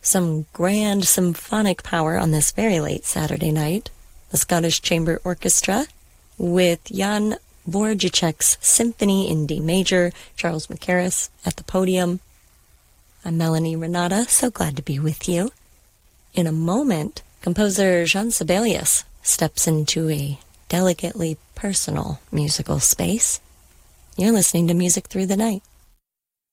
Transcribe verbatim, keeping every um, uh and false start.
Some grand symphonic power on this very late Saturday night. The Scottish Chamber Orchestra with Jan Borjacek's Symphony in D Major, Charles Mackerras at the podium. I'm Melanie Renata, so glad to be with you. In a moment, composer Jean Sibelius steps into a delicately personal musical space. You're listening to Music Through the Night.